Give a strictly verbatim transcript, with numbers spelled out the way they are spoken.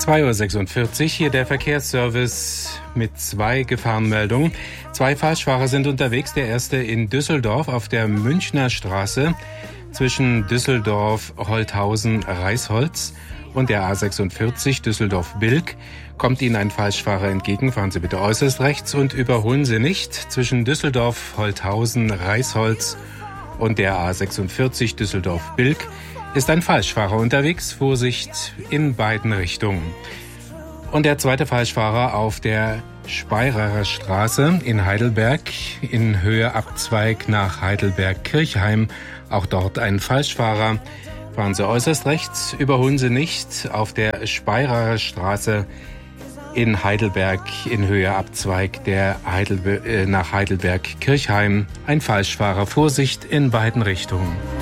zwei Uhr sechsundvierzig, hier der Verkehrsservice mit zwei Gefahrenmeldungen. Zwei Falschfahrer sind unterwegs. Der erste in Düsseldorf auf der Münchner Straße zwischen Düsseldorf-Holthausen-Reisholz und der A sechsundvierzig Düsseldorf-Bilk. Kommt Ihnen ein Falschfahrer entgegen, fahren Sie bitte äußerst rechts und überholen Sie nicht. Zwischen Düsseldorf-Holthausen-Reisholz und der A sechsundvierzig Düsseldorf-Bilk ist ein Falschfahrer unterwegs. Vorsicht in beiden Richtungen. Und der zweite Falschfahrer auf der Speirerer Straße in Heidelberg in Höhe Abzweig nach Heidelberg-Kirchheim. Auch dort ein Falschfahrer. Fahren Sie äußerst rechts, überholen Sie nicht. Auf der Speirerer Straße in Heidelberg in Höhe Abzweig der Heidelbe- äh, nach Heidelberg-Kirchheim ein Falschfahrer. Vorsicht in beiden Richtungen.